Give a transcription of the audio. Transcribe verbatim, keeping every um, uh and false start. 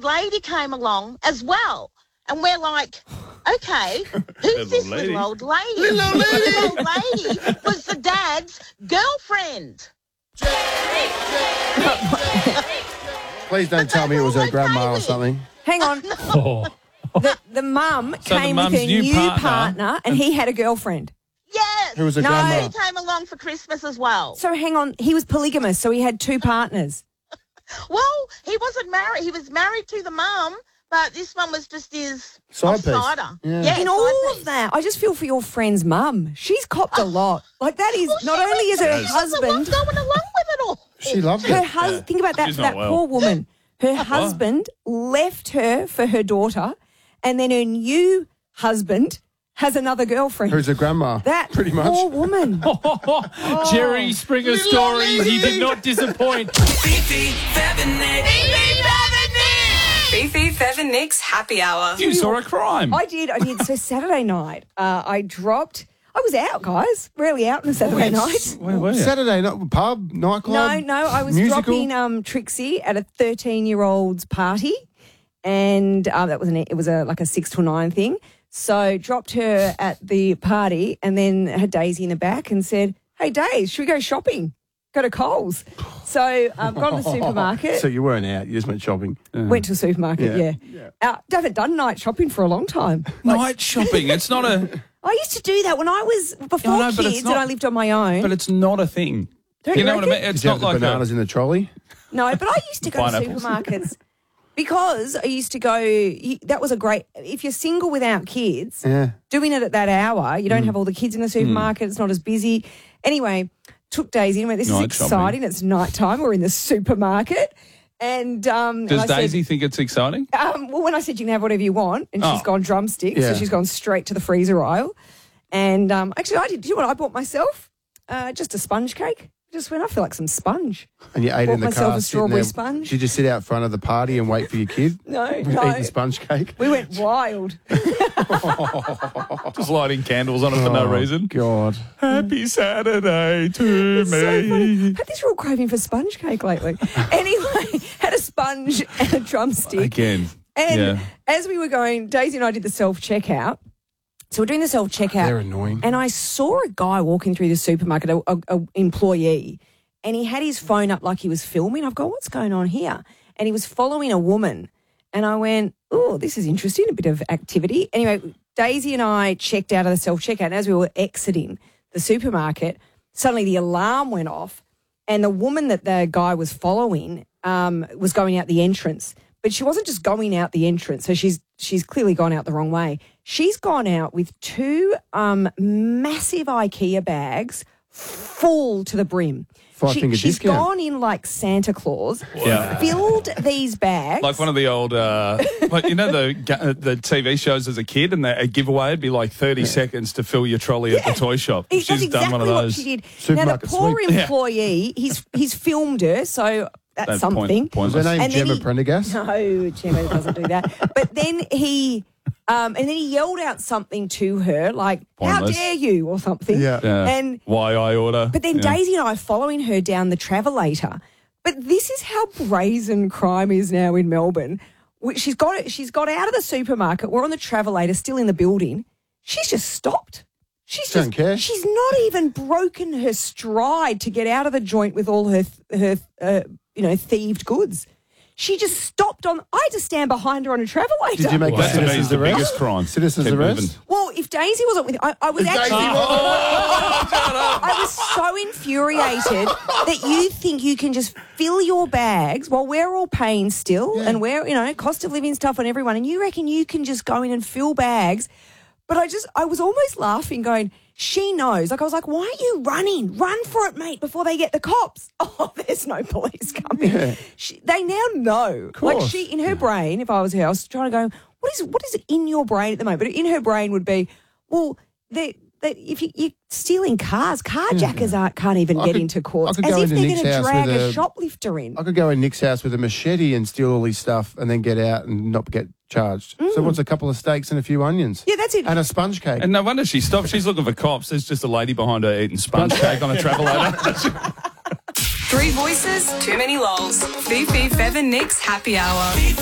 old lady came along as well. And we're like, okay, who's this little old lady? Little old lady. The little old lady was the dad's girlfriend. Please don't tell me it was her grandma or something. Hang on. Oh. The, the mum So the came with mum's her new new partner- partner, and he had a girlfriend. Yes. Who was her No. grandma? He came along for Christmas as well. So hang on, he was polygamous, so he had two partners. Well, he wasn't married. He was married to the mum, but this one was just his Side piece. offsider. Yeah. Yeah, In side all piece. of that, I just feel for your friend's mum. She's copped a lot. Like that is Well, not she only is her was- she was the one husband, going along with it all. She loved her it. husband. Think about that She's for not that well. poor woman. Her husband left her for her daughter, and then her new husband has another girlfriend. Who's her grandma? that Pretty much. poor woman. Jerry Springer stories. He did not disappoint. Fifi, Fev and Nick. Fifi, Fev and Nick's happy hour. You saw a crime. I did. I did. So Saturday night, uh, I dropped. I was out, guys. Rarely out on a Saturday night. Where were you? Saturday night, pub, nightclub. No, no. I was musical? dropping um, Trixie at a thirteen-year-old's party, and um, that was an, it was a like a six to nine thing. So dropped her at the party, and then had Daisy in the back, and said, "Hey, Daisy, should we go shopping? Go to Coles." So um, got to the supermarket. So you weren't out, you just went shopping. Went to the supermarket. Yeah. Yeah, Uh, I haven't done night shopping for a long time. Night shopping. It's not a. I used to do that when I was before No, no, but it's kids not- and I lived on my own. But it's not a thing. Don't you you know what I mean? reckon? It's Did you have not the like bananas a, in the trolley? No, but I used to go to Pineapples. supermarkets because I used to go. you- That was a great. If you're single without kids, Yeah. doing it at that hour, you Mm. don't have all the kids in the supermarket. It's not as busy. Anyway, took Daisy and went, "This Night is shopping. exciting. It's nighttime. We're in the supermarket." And um, and Does I said- Daisy think it's exciting? Um, well, when I said you can have whatever you want, and she's Oh. gone drumsticks, Yeah. so she's gone straight to the freezer aisle. And um, actually, I did. Do you know what I bought myself? Uh, just a sponge cake. Just went. I feel like some sponge. And you ate Bought in the myself car. a sitting strawberry there. sponge. Did you just sit out front of the party and wait for your kid? No, Eating no. sponge cake? We went wild. Just lighting candles on it for no reason. God. Happy Saturday to So funny. me. Had this real craving for sponge cake lately. Anyway, had a sponge and a drumstick. Again. And yeah. as we were going, Daisy and I did the self checkout. So we're doing the self checkout. They're annoying. And I saw a guy walking through the supermarket, a, a, a employee, and he had his phone up like he was filming. I've gone, what's going on here? And he was following a woman. And I went, oh, this is interesting, a bit of activity. Anyway, Daisy and I checked out of the self checkout. And as we were exiting the supermarket, suddenly the alarm went off, and the woman that the guy was following um, was going out the entrance. But she wasn't just going out the entrance, so she's she's clearly gone out the wrong way. She's gone out with two um, massive IKEA bags full to the brim. Five She, finger she's discount. gone in like Santa Claus, Yeah. filled these bags. Like one of the old, uh, like you know the ga- uh, the T V shows as a kid, and the, a giveaway would be like thirty seconds to fill your trolley at the toy shop. He- She's That's exactly done one of what those. she did. Now Supermarket the poor sweep. Yeah. employee, he's he's filmed her, so that's, That's something. point, Was her pointless. name And then Gemma he- Prendergast? No, Gemma doesn't do that. But then he, um, and then he yelled out something to her, like "How Pointless. dare you?" or something. Yeah. Yeah. And Why I order. but then Yeah. Daisy and I are following her down the Travelator. But this is how brazen crime is now in Melbourne. We- She's got she's got out of the supermarket. We're on the Travelator, still in the building. She's just stopped. She's Don't just care. she's not even broken her stride to get out of the joint with all her her uh, you know thieved goods. She just stopped on. I had to stand behind her on a Travelator. Did you make Well, a that to me is citizen's the arrest? biggest crime. Citizen's Keep arrest? moving. Well, if Daisy wasn't with, I, I was Daisy actually. was- I was so infuriated that you think you can just fill your bags while we're all paying still, and we're you know cost of living stuff on everyone, and you reckon you can just go in and fill bags. But I just, I was almost laughing, going, she knows. Like, I was like, why are you running? Run for it, mate, before they get the cops. Oh, there's no police coming. Yeah. She, they now know. Like, course. she, in her brain, if I was her, I was trying to go, what is what is it in your brain at the moment? But in her brain would be, well, they, they, if you, you're stealing cars, carjackers aren't, can't even I get could- into I courts. could As go if into they're Nick's going to house drag with a a- shoplifter in. I could go in Nick's house with a machete and steal all his stuff and then get out and not get charged. So what's a couple of steaks and a few onions? Yeah, that's it. And a sponge cake. And no wonder she stopped. She's looking for cops. There's just a lady behind her eating sponge cake on a Travelator. Three voices, too many lols. Fifi, Fev and Nick's happy hour.